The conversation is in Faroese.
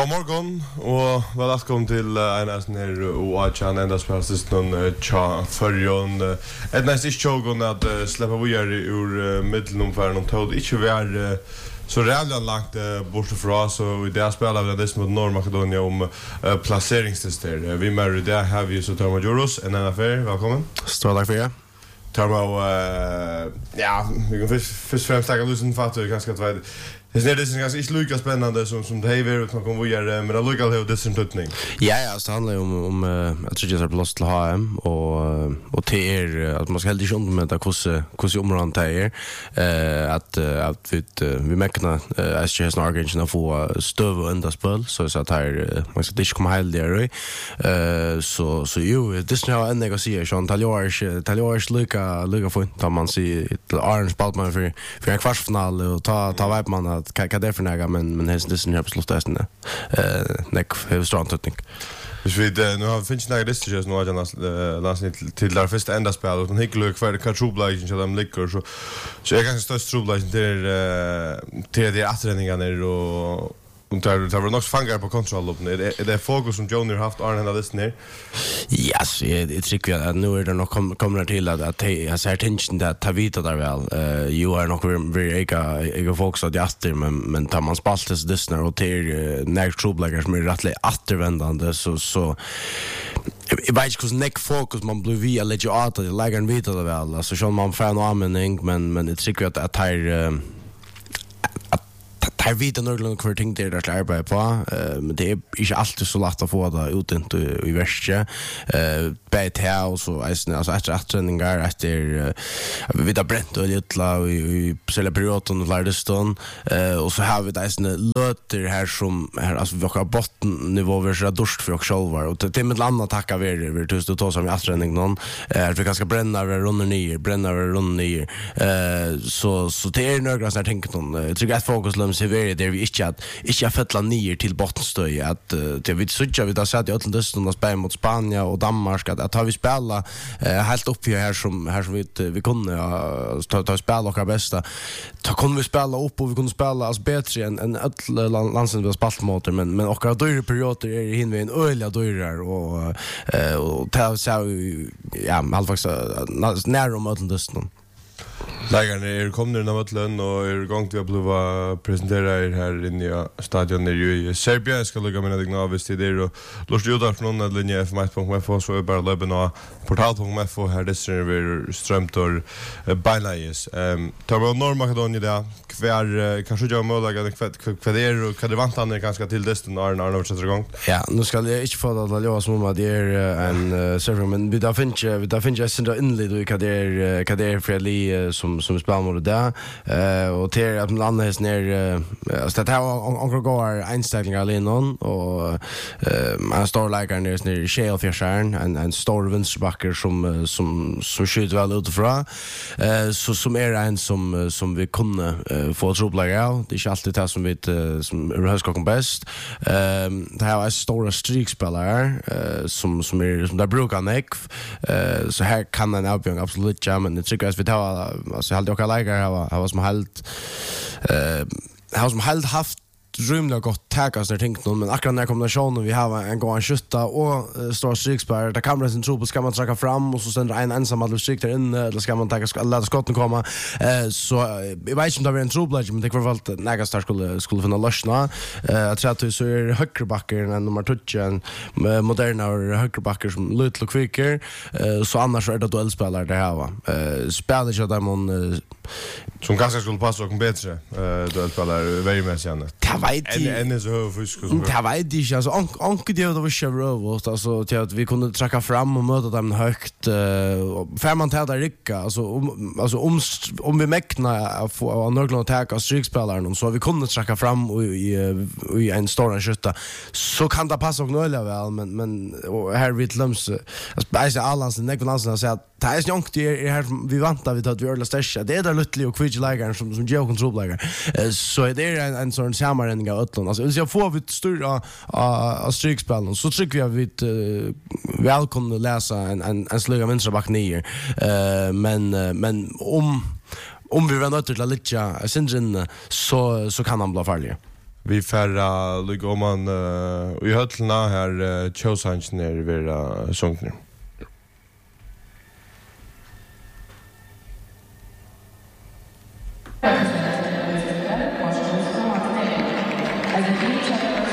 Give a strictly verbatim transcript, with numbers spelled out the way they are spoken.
God morgon och välkommen till en av sån här Oachan ända spelast någon cha förjon ett nästa show att släppa vidare ur mittelnomfärden och tog inte vara så jävla långt bort från oss och det spelar vi det mot Nordmakedonien om placeringstester. Vi med det har vi så tar Majoros en annan affär. Välkommen. Stort tack för det. Tarmo ja, vi kan först först främst tacka Lusen Fatto ganska tvärt. Det är det som ganska inte lika spännande som som det är att man kommer vidare med det lukar det det tutning. Ja, ja, det handlar om om jag tror jag plus till H M och och till er att man ska helt inte med att hur hur området är eh att att vi vi mäkna S J S Norwegian få stöv under spel så så att här man ska inte komma helt där eh så så ju det är nog en negociation taljors taljors lukar lukar för att man ser till Orange Baltman för för en kvartsfinal och ta ta vibe man kan kan därför näga men men hästen det är på slutet eh neck hur strong tutning. Så vi nu har finns några listor nu att läsa till det första ända spel och hicklar kvar kan trouble så de ligger så så jag kan störst trouble till till de atträningarna och och där där var nog fangar på kontroll upp det är det fokus som Johnny har haft Arne hade lyssnat. Yes, det tycker jag att nu är det nog kommer till att att jag ser tension där ta vita där väl. Eh you are not very ega ega fokus att jaster men men tar man spaltas lyssnar och till när trouble som är rättligt återvändande så så jag vet inte hur neck fokus man blir via lägga att det lägger en vita där väl så så man får en användning men men det tycker jag att här Här vet jag nog hur ting det är att arbeta på men det är inte alltid så lätt att få det ut inte i värsta eh bättre här så alltså efter atträningar efter vi där bränt och lite i själva perioden och lärdeston eh och så har vi det såna löter här som här alltså vi har bottennivå vi är dörst för och själva och det med landa tacka vi vi just då som i atträning någon eh vi ganska bränna runder ner bränna runder ner eh så så det är några såna tänker någon jag tycker att fokus lämnas där vi inte att inte fettla ner till bottenstöj att det vi söker vi där så att jag till och spela mot Spanien och Danmark att har vi spela helt upp här som här som vi vi kunde ta ta spela och bästa ta kunde vi spela upp och vi kunde spela as bättre än än alla landsen vi har spelat mot men men och då perioder är in vi en öliga dörrar och och ta så ja halvvägs nära mot den Lägarna är kommer när mötlön och är igång till att bli presentera här inne i stadion i Serbien. Jag ska lägga mina digna visst det är och lust ju där från den linje f punkt f så är bara läbben portal punkt f här det server strömtor bylines. Ehm tar vi Nordmakedonien där kvar kanske jag möjliga kvar det är och kan det vanta ner ganska till desten Arne Arne sätter igång. Ja, nu ska jag inte få att jag som att det är en server men vi där finns vi där finns jag synd inled och kan det kan det fredly som som spelar mot det eh och till att landa här ner så det har onkel går einställningar allinon och eh man står lägger ner ner Shellfjärden en en stor vänsterbacker som som som skjuter väl utifrån eh så som är en som som vi kunde få trouble det är inte alltid det som vi som högskolan bäst eh det här är stora streakspelare eh som som är som där brukar neck eh så här kan en avgång absolut ja men det tycker jag vi tar alltså hade jag lägger ha ha som helt eh har som helt haft rymliga gott takas när tänkt någon men akkurat när kombinationen vi har en gång skjuta och stor strikspär där kameran sin tro på ska man dra fram och så sänder en ensam att strik där inne eller ska man ta alla skotten komma eh så jag vet inte om det är en trouble men det var väl näga start skulle skulle finna lösna eh jag tror att så är högerbacker en nummer två en moderna högerbacker som lite quicker eh så annars är det duellspelare det här va eh spelar ju där man som kanske skulle passa och bättre eh duellspelare väldigt mycket annat. En en är så fusk. Det vet jag alltså onke det var Chevrolet alltså till att vi kunde tracka fram och möta dem högt för man tar där rycka alltså alltså om om vi mäkna få några attack av strikspelaren så vi kunde tracka fram och i i en stor skytta så kan det passa och nöjla väl men men här vid Lums alltså alla så näck balansen så att det är snonkt det här vi väntar vi att vi ölla stäcka det är där lutlig och quick lägger som som geo kontrolllägger så det är en en sån sammanhängning av öllon alltså så får vi stora av strikspelen så tycker jag vi väl kunde läsa en en en sluga vänstra back ner eh men men om om vi vänder till lite syndren så så kan han bli farlig. vi färra lugg om man uh, i höllna här uh, tjosanchen är vera sångner. As a